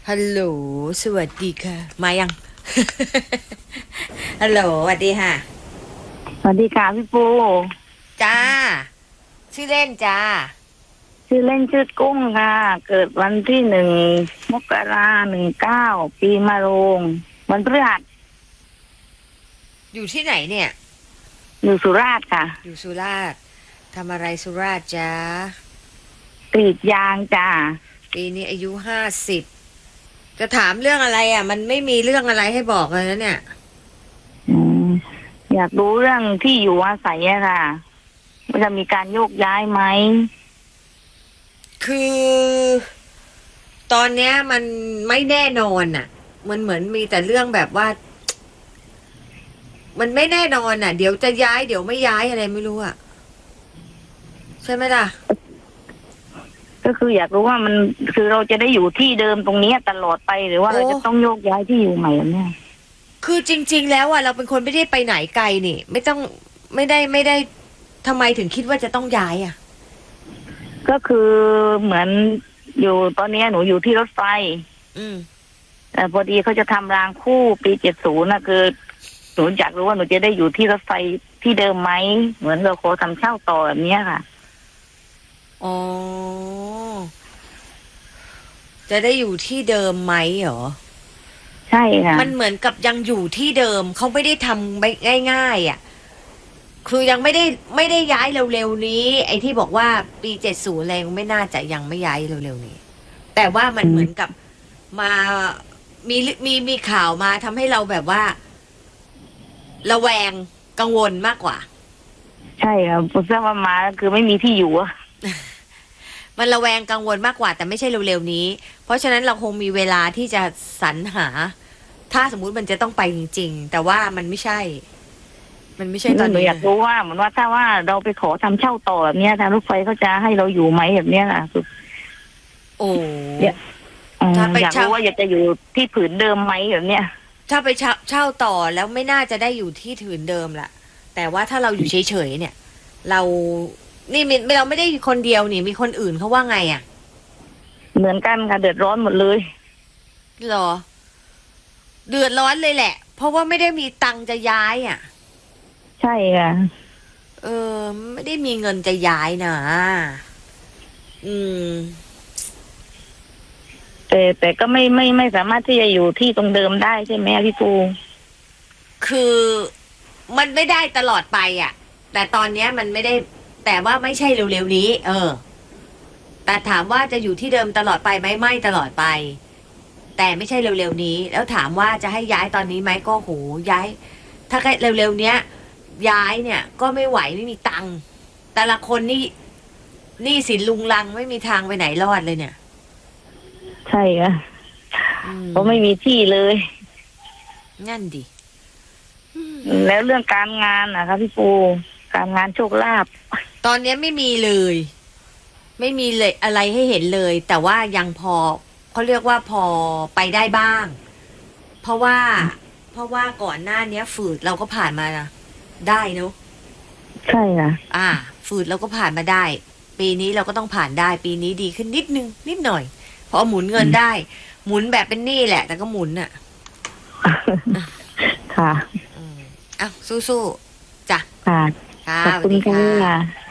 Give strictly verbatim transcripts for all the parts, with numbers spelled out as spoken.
ฮัลโหลสวัสดีค่ะมายัง ฮัลโหลสวัสดีค่ะสวัสดีค่ะพี่ปูจ้าชื่อเล่นจ้าชื่อเล่นชื่อกุ้งค่ะเกิดวันที่หนึ่งมกราหนึ่งเก้าปีมะโรงวันพฤหัสอยู่ที่ไหนเนี่ยอยู่สุราษฎร์ค่ะอยู่สุราษฎร์ทำอะไรสุราษฎร์จ้ากรีดยางจ้าปีนี้อายุห้าสิบจะถามเรื่องอะไรอ่ะมันไม่มีเรื่องอะไรให้บอกเลยนะเนี่ยอืมอยากรู้เรื่องที่อยู่อาศัยอะค่ะว่าจะมีการโยกย้ายไหมคือตอนเนี้ยมันไม่แน่นอนอ่ะมันเหมือนมีแต่เรื่องแบบว่ามันไม่แน่นอนอ่ะเดี๋ยวจะย้ายเดี๋ยวไม่ย้ายอะไรไม่รู้อ่ะใช่ไหมล่ะก็คืออยากรู้ว่ามันคือเราจะได้อยู่ที่เดิมตรงนี้ตลอดไปหรือว่าเราจะต้องโยกย้ายที่อยู่ใหม่เนี่ยคือจริงๆแล้วอ่ะเราเป็นคนไม่ได้ไปไหนไกลนี่ไม่ต้องไม่ได้ไม่ได้ทำไมถึงคิดว่าจะต้องย้ายอ่ะก็คือเหมือนอยู่ตอนนี้หนูอยู่ที่รถไฟอืมแต่พอดีเขาจะทำรางคู่ปีเจ็ดศูนย์นะคือหนูอยากรู้ว่าหนูจะได้อยู่ที่รถไฟที่เดิมไหมเหมือนเราขอทำเช่าต่อแบบนี้ค่ะอ๋อจะได้อยู่ที่เดิมไหมเหรอใช่ค่ะมันเหมือนกับยังอยู่ที่เดิมเขาไม่ได้ทำไปง่ายๆอ่ะคือยังไม่ได้ไม่ได้ย้ายเร็วๆนี้ไอ้ที่บอกว่าปีเจ็ดศูนย์อะไรไม่น่าจะยังไม่ย้ายเร็วๆนี้แต่ว่ามันเหมือนกับมามีมีมีข่าวมาทำให้เราแบบว่าระแวงกังวลมากกว่าใช่ค่ะผมทราบว่ามาคือไม่มีที่อยู่อะมันระแวงกังวลมากกว่าแต่ไม่ใช่เร็วๆนี้เพราะฉะนั้นเราคงมีเวลาที่จะสรรหาถ้าสมมุติมันจะต้องไปจริงๆแต่ว่ามันไม่ใช่มันไม่ใช่ตอนนี้หนูอยากรู้ว่าเหมือนว่าถ้าว่าเราไปขอทำเช่าต่อแบบนี้ทางรถไฟเขาจะให้เราอยู่ไหมแบบนี้ค่ะโอ้อยากอยากรู้ว่าอยากจะอยู่ที่ผืนเดิมไหมแบบเนี้ยถ้าไปเช่าเช่าต่อแล้วไม่น่าจะได้อยู่ที่ถืนเดิมละแต่ว่าถ้าเราอยู่เฉยๆเนี่ยเรานี่ไม่เราไม่ได้คนเดียวนี่มีคนอื่นเขาว่าไงอ่ะเหมือนกันค่ะเดือดร้อนหมดเลยหรอเดือดร้อนเลยแหละเพราะว่าไม่ได้มีตังค์จะย้ายอ่ะใช่ค่ะเออไม่ได้มีเงินจะย้ายนะอืมแต่แต่ก็ไม่ไม่ไม่สามารถที่จะอยู่ที่ตรงเดิมได้ใช่ไหมพี่ปูคือมันไม่ได้ตลอดไปอ่ะแต่ตอนเนี้ยมันไม่ได้แต่ว่าไม่ใช่เร็วๆนี้เออแต่ถามว่าจะอยู่ที่เดิมตลอดไปไหมไม่ตลอดไปแต่ไม่ใช่เร็วๆนี้แล้วถามว่าจะให้ย้ายตอนนี้ไหมก็โหย้ายถ้าเร็วๆเนี้ยย้ายเนี่ยก็ไม่ไหวไม่มีตังค์แต่ละคนนี่นี่สินลุงลังไม่มีทางไปไหนรอดเลยเนี่ยใช่ค่ะเพราะไม่มีที่เลยงั้นดิแล้วเรื่องการงานนะคะพี่ปูการงานโชคลาภตอนนี้ไม่มีเลยไม่มีเลยอะไรให้เห็นเลยแต่ว่ายังพอเขาเรียกว่าพอไปได้บ้างเพราะว่าเพราะว่าก่อนหน้านี้ฝืดเราก็ผ่านมาได้เนอะใช่ค่ะอ่าฝืดเราก็ผ่านมาได้ปีนี้เราก็ต้องผ่านได้ปีนี้ดีขึ้นนิดนึงนิดหน่อยพอหมุนเงินได้หมุนแบบเป็นหนี้แหละแต่ก็หมุนอ่ะค่ะอ้าวสู้ๆจ้ะค่ะค่ะขอบคุณค่ะ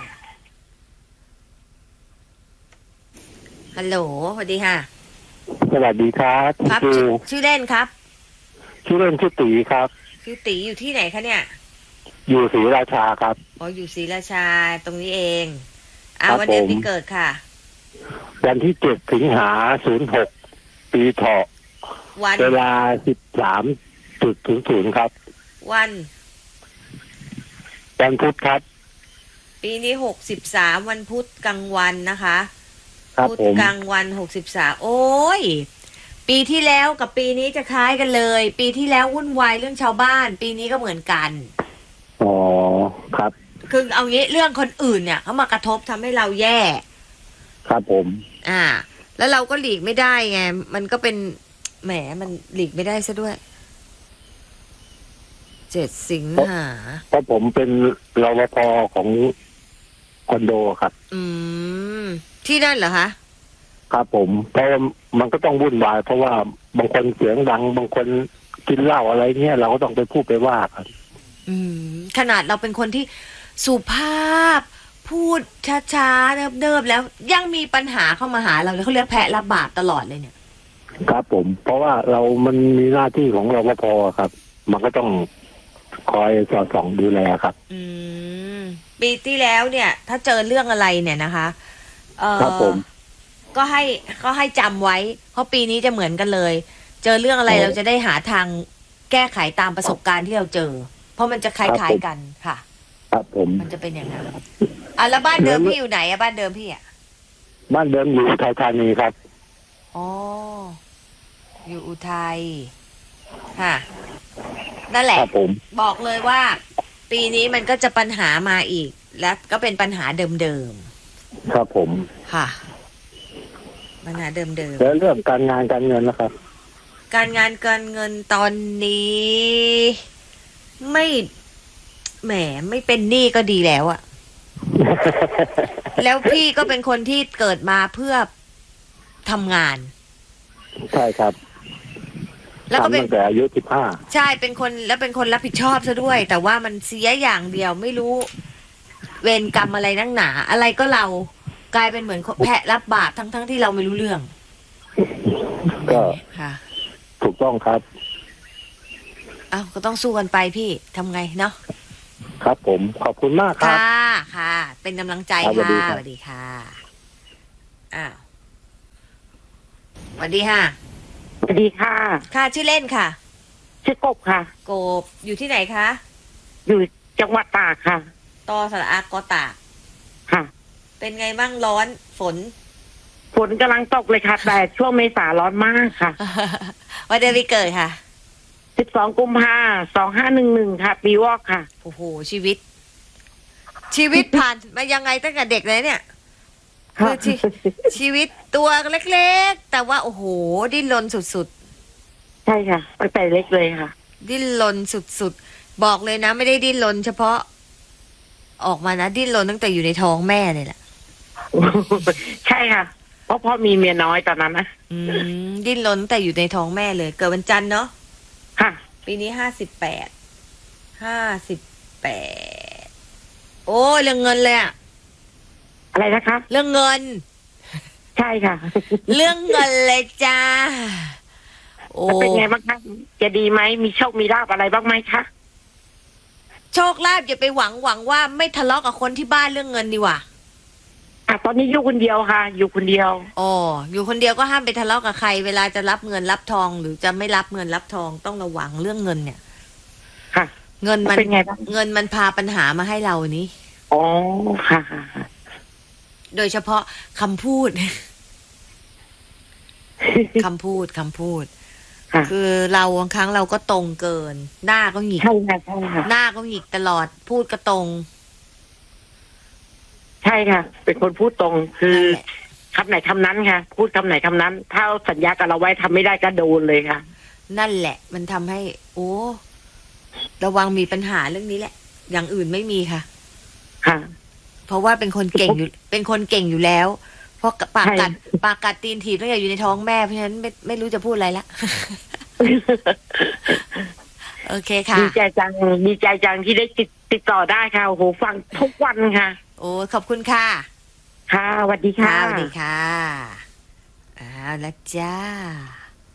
ฮัลโหลสวัสดีค่ะสวัสดีครับครับชื่อเล่นครับชื่อเล่นชื่อตีครับชื่อตีอยู่ที่ไหนคะเนี่ยอยู่ศรีราชาครับอ๋ออยู่ศรีราชาตรงนี้เองอ่าวันเดือนปีเกิดค่ะวันที่เจ็ดสิงหาศูนย์หกปีเถาะเวลาสิบสามจุดศูนย์ศูนย์ครับวันวันพุธครับปีนี้หกสิบสามวันพุธกลางวันนะคะพุธกลางวันหกสิบสามโอ้ยปีที่แล้วกับปีนี้จะคล้ายกันเลยปีที่แล้ววุ่นวายเรื่องชาวบ้านปีนี้ก็เหมือนกันอ๋อครับคือเอางี้เรื่องคนอื่นเนี่ยเขามากระทบทำให้เราแย่ครับผมอ่าแล้วเราก็หลีกไม่ได้ไงมันก็เป็นแหมมันหลีกไม่ได้ซะด้วยเจ็ดสิงหาเพราะผมเป็นรปภของคอนโดครับอืมที่นั่นเหรอคะครับผมเพราะว่ามันก็ต้องวุ่นวายเพราะว่าบางคนเสียงดังบางคนกินเหล้าอะไรเงี้ยเราก็ต้องไปพูดไปว่าครับอืมขนาดเราเป็นคนที่สุภาพ พูดช้าๆเนิบๆแล้วยังมีปัญหาเข้ามาหาเราเลยเขาเรียกแพะรับบาปตลอดเลยเนี่ยครับผม เพราะว่าเรามันมีหน้าที่ของรปภครับ มันก็ต้องคอยสอดส่องดูแลครับอืมปีที่แล้วเนี่ย ถ้าเจอเรื่องอะไรเนี่ยนะคะเออครับผมก็ให้ก็ให้จำไว้ เพราะปีนี้จะเหมือนกันเลย เจอเรื่องอะไรครับเราจะได้หาทางแก้ไขตามประสบการณ์ที่เราเจอ เพราะมันจะคครัล้ายบผมๆกันค่ะครับผมมันจะเป็นอย่างนั้นอ่ะแล้วบ้านเดิมพี่อยู่ไหนอะบ้านเดิมพี่อะบ้านเดิมอยู่อุทัยธานีครับอ๋ออยู่อุทัยค่ะนั่นแหคละรับผมบอกเลยว่า ปีนี้มันก็จะปัญหามาอีก และก็เป็นปัญหาเดิมครับผมๆค่ะ ปัญหาเดิมแล้วเรื่องการงานการเงินนะครับๆการงานการเงินตอนนี้ ไม่แหมไม่เป็นหนี้ก็ดีแล้วอะ แล้วพี่ก็เป็นคนที่เกิดมาเพื่อทำงานใช่ครับแล้วก็ทำเป็นตั้งแต่อายุสิบห้าใช่เป็นคนแล้วเป็นคนรับผิดชอบซะด้วย แต่ว่ามันเสียอย่างเดียวไม่รู้ เวรกรรมอะไรนักหนา อะไรก็เรากลายเป็นเหมือนแพะรับบาปทั้งทั้งที่เราไม่รู้เรื่องก็ค่ะถูกต้องครับอ้าวก็ต้องสู้กันไปพี่ทำไงเนาะครับผมขอบคุณมากครับค่ะค่ะ เป็นกำลังใจครับสวัสดีค่ะครับสวัสดีค่ะอ้าวสวัสดีค่ะสวัสดีค่ะค่ะชื่อเล่นค่ะชื่อกบค่ะโกบอยู่ที่ไหนคะอยู่จังหวัดตากค่ะตอสระอากอตากค่ะเป็นไงบ้างร้อนฝนฝนกำลังตกเลยค่ะ แต่ช่วงเมษาร้อนมากค่ะวันเดือนปีเกิดค่ะสิบสองกุมภาสองห้าหนึ่งหนึ่งค่ะ ปีวอกค่ะโอ้โหชีวิต ชีวิตผ่านมายังไงตั้งแต่เด็กเลยเนี่ย คือชีชีวิตตัวเล็กๆ แต่ว่าโอ้โห ดิ้นรนสุดใช่ค่ะตั้งแต่เล็กเลยค่ะๆ ดิ้นรนสุดๆ บอกเลยนะ ไม่ได้ดิ้นรนเฉพาะ ออกมานะ ดิ้นรนตั้งแต่อยู่ในท้องแม่เลยแหละใช่ค่ะ เพราะพ่อมีเมียน้อยตอนนั้นนะอืมดิ้นรนตั้งแต่อยู่ในท้องแม่เลย เกิดวันจันทร์เนาะค่ะปีนี้ห้าสิบแปดห้าสิบแปดโอ้ยเรื่องเงินเลยอะอะไรนะคะเรื่องเงินใช่ค่ะเรื่องเงินเลยจ้าโอ้แล้วเป็นไงบ้างคะจะดีไหมมีโชคมีลาภอะไรบ้างไหมคะโชคลาภอย่าไปหวังหวังว่าไม่ทะเลาะกับคนที่บ้านเรื่องเงินดีกว่าอ่ะตอนนี้อยู่คนเดียวค่ะ อยู่คนเดียวอ๋ออยู่คนเดียวก็ห้ามไปทะเลาะกับใคร เวลาจะรับเงินรับทอง หรือจะไม่รับเงินรับทองต้องระวังเรื่องเงินเนี่ยค่ะเงินมันเป็นไงบ้างเงินมันพาปัญหามาให้เรานี้อ๋อค่ะค่ะค่ะโดยเฉพาะคำพูด คำพูดคำพูดค่ะคือเราบางครั้งเราก็ตรงเกิน หน้าก็หงิกใช่ค่ะใช่ค่ะหน้าก็หงิกตลอด พูดก็ตรงใช่ค่ะ เป็นคนพูดตรงคือนั่นแหละคำไหนคำนั้นค่ะ พูดคำไหนคำนั้น ถ้าสัญญากับเราไว้ทำไม่ได้ก็โดนเลยค่ะนั่นแหละ มันทำให้ โอ้ระวังมีปัญหาเรื่องนี้แหละ อย่างอื่นไม่มีค่ะค่ะเพราะว่าเป็นคนเก่งอยู่ เป็นคนเก่งอยู่แล้ว เพราะปากกัดใช่ปากกัดตีนถีบตั้งแต่อยู่ในท้องแม่ เพราะฉะนั้นไม่ไม่รู้จะพูดอะไรละ โอเคค่ะดีใจจังดีใจจังที่ได้ติดติดต่อได้ค่ะโอ้โหฟังทุกวันค่ะโอ้ขอบคุณค่ะค่ะสวัสดีค่ะสวัสดีค่ะอ้าวแล้วจ้า